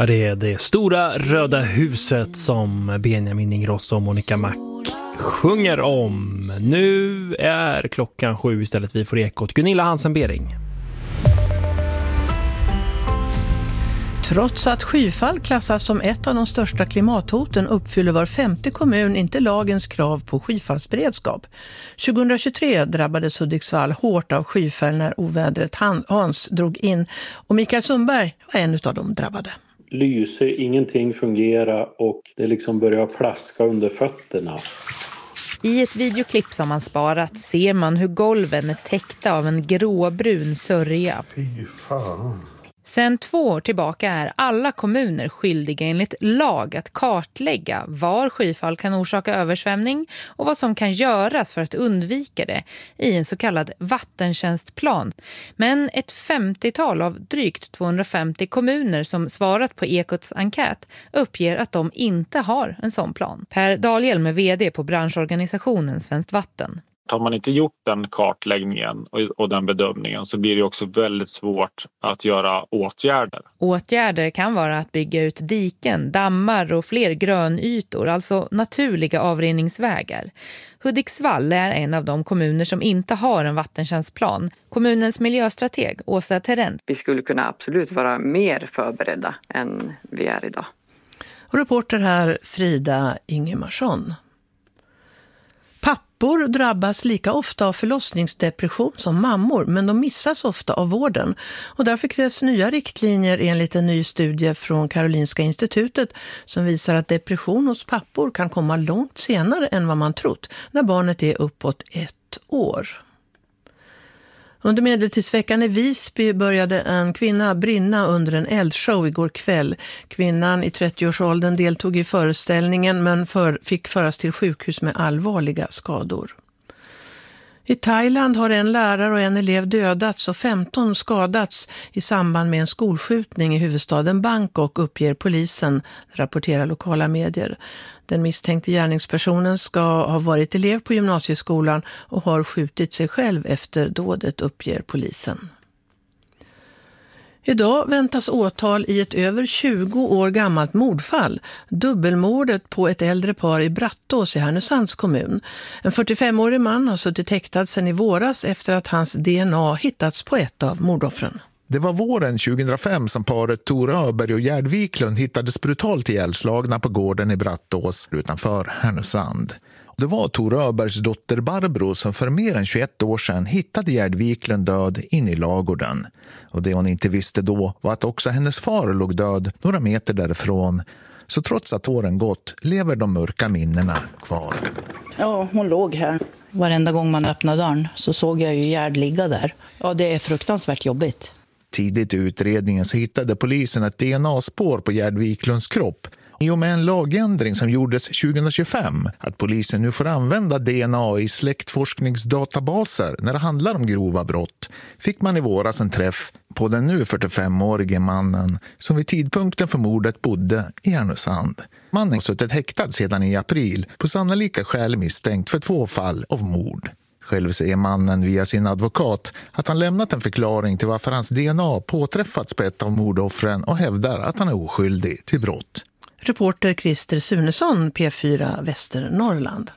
Ja, det är det stora röda huset som Benjamin Ingrosso och Monica Mac sjunger om. Nu är klockan 7 istället. Vi får ekot. Gunilla Hansen-Bering. Trots att skyfall klassas som ett av de största klimathoten uppfyller var 50 kommun inte lagens krav på skyfallsberedskap. 2023 drabbades Hudiksvall hårt av skyfall när ovädret Hans drog in, och Mikael Sundberg var en av de drabbade. Lyser, ingenting fungerar och det liksom börjar plaska under fötterna. I ett videoklipp som man sparat ser man hur golven är täckta av en gråbrun sörja. Fy fan. Sedan 2 år tillbaka är alla kommuner skyldiga enligt lag att kartlägga var skyfall kan orsaka översvämning och vad som kan göras för att undvika det i en så kallad vattentjänstplan. Men ett 50-tal av drygt 250 kommuner som svarat på Ekots enkät uppger att de inte har en sån plan. Per Dahlhjelm är vd på branschorganisationen Svenskt Vatten. Har man inte gjort den kartläggningen och den bedömningen så blir det också väldigt svårt att göra åtgärder. Åtgärder kan vara att bygga ut diken, dammar och fler grönytor, alltså naturliga avrinningsvägar. Hudiksvall är en av de kommuner som inte har en vattentjänstplan. Kommunens miljöstrateg Åsa Terent. Vi skulle kunna absolut vara mer förberedda än vi är idag. Och reporter här Frida Ingemarsson. Pappor drabbas lika ofta av förlossningsdepression som mammor, men de missas ofta av vården. Och därför krävs nya riktlinjer enligt en ny studie från Karolinska institutet som visar att depression hos pappor kan komma långt senare än vad man trott, när barnet är uppåt 1 år. Under medeltidsveckan i Visby började en kvinna brinna under en eldshow igår kväll. Kvinnan i 30-årsåldern deltog i föreställningen men fick föras till sjukhus med allvarliga skador. I Thailand har en lärare och en elev dödats och 15 skadats i samband med en skolskjutning i huvudstaden Bangkok, uppger polisen, rapporterar lokala medier. Den misstänkte gärningspersonen ska ha varit elev på gymnasieskolan och har skjutit sig själv efter dådet, uppger polisen. Idag väntas åtal i ett över 20 år gammalt mordfall, dubbelmordet på ett äldre par i Brattås i Härnösands kommun. En 45-årig man har suttit häktad sedan i våras efter att hans DNA hittats på ett av mordoffren. Det var våren 2005 som paret Tor Öberg och Gerd Wiklund hittades brutalt ihjälslagna på gården i Brattås utanför Härnösand. Det var Tor Öbergs dotter Barbro som för mer än 21 år sedan hittade Gerd Wiklund död in i lagården. Och det hon inte visste då var att också hennes far låg död några meter därifrån. Så trots att åren gått lever de mörka minnena kvar. Ja, hon låg här. Varenda gång man öppnade dörren så såg jag ju Gerd ligga där. Ja, det är fruktansvärt jobbigt. Tidigt i utredningen så hittade polisen ett DNA-spår på Gerd Wiklunds kropp. I och med en lagändring som gjordes 2025 att polisen nu får använda DNA i släktforskningsdatabaser när det handlar om grova brott fick man i våras en träff på den nu 45-årige mannen som vid tidpunkten för mordet bodde i Härnösand. Mannen har suttit häktad sedan i april på sannolika skäl misstänkt för 2 fall av mord. Själv säger mannen via sin advokat att han lämnat en förklaring till varför hans DNA påträffats på ett av mordoffren och hävdar att han är oskyldig till brott. Reporter Christer Sunesson, P4 Västernorrland.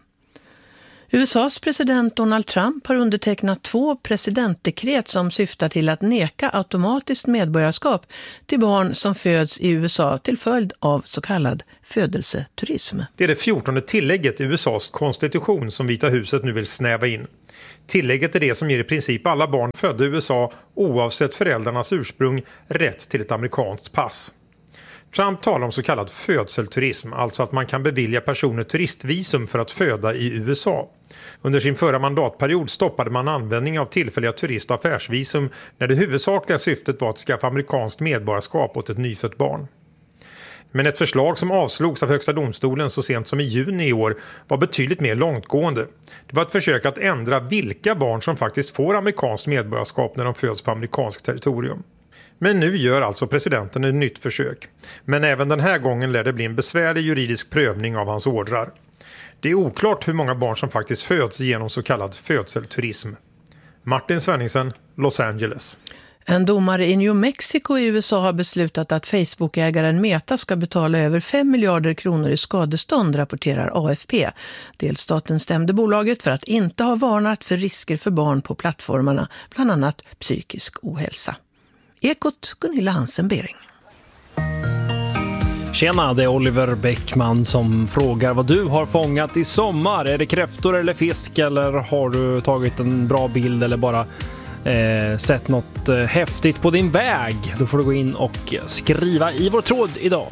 USAs president Donald Trump har undertecknat 2 presidentdekret som syftar till att neka automatiskt medborgarskap till barn som föds i USA till följd av så kallad födelseturism. Det är det 14:e tillägget i USAs konstitution som Vita huset nu vill snäva in. Tillägget är det som ger i princip alla barn födda i USA oavsett föräldrarnas ursprung rätt till ett amerikanskt pass. Trump talar om så kallad födselturism, alltså att man kan bevilja personer turistvisum för att föda i USA. Under sin förra mandatperiod stoppade man användning av tillfälliga turist- och affärsvisum när det huvudsakliga syftet var att skaffa amerikanskt medborgarskap åt ett nyfött barn. Men ett förslag som avslogs av Högsta domstolen så sent som i juni i år var betydligt mer långtgående. Det var ett försök att ändra vilka barn som faktiskt får amerikanskt medborgarskap när de föds på amerikanskt territorium. Men nu gör alltså presidenten ett nytt försök. Men även den här gången lär det bli en besvärlig juridisk prövning av hans ordrar. Det är oklart hur många barn som faktiskt föds genom så kallad födselturism. Martin Svenningsen, Los Angeles. En domare i New Mexico i USA har beslutat att Facebook-ägaren Meta ska betala över 5 miljarder kronor i skadestånd, rapporterar AFP. Delstaten stämde bolaget för att inte ha varnat för risker för barn på plattformarna, bland annat psykisk ohälsa. Ekot, Gunilla Hansen-Bering. Tjena, det är Oliver Bäckman som frågar vad du har fångat i sommar. Är det kräftor eller fisk, eller har du tagit en bra bild eller bara sett något häftigt på din väg? Då får du gå in och skriva i vår tråd idag.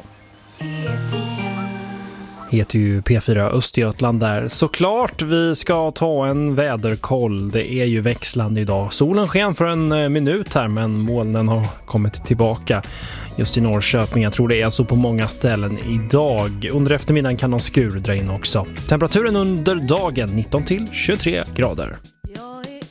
Heter ju P4 Östergötland där. Såklart vi ska ta en väderkoll. Det är ju växlande idag. Solen sken för en minut här, men molnen har kommit tillbaka. Just i Norrköping, jag tror det är så på många ställen idag. Under eftermiddagen kan någon skur dra in också. Temperaturen under dagen 19 till 23 grader.